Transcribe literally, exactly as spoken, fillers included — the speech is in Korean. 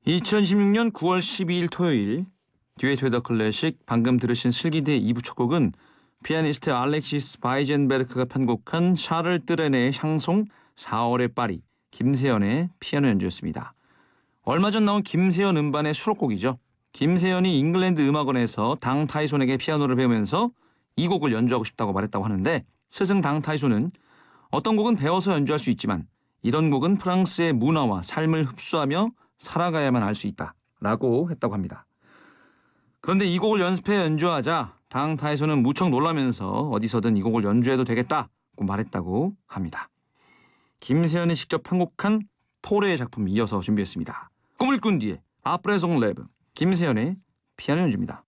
이천십육 년 구월 십이일 토요일 듀엣 웨더 클래식 방금 들으신 슬기드의 이 부 첫 곡은 피아니스트 알렉시스 바이젠베르크가 편곡한 샤를 뜨레네의 향송 사월의 파리, 김세연의 피아노 연주였습니다. 얼마 전 나온 김세연 음반의 수록곡이죠. 김세연이 잉글랜드 음악원에서 당 타이손에게 피아노를 배우면서 이 곡을 연주하고 싶다고 말했다고 하는데, 스승 당 타이손은 어떤 곡은 배워서 연주할 수 있지만 이런 곡은 프랑스의 문화와 삶을 흡수하며 살아가야만 알 수 있다 라고 했다고 합니다. 그런데 이 곡을 연습해 연주하자 당 타이손은 무척 놀라면서 어디서든 이 곡을 연주해도 되겠다고 말했다고 합니다. 김세연이 직접 편곡한 포레의 작품 이어서 준비했습니다. 꿈을 꾼 뒤에 아프레송 레브, 김세연의 피아노 연주입니다.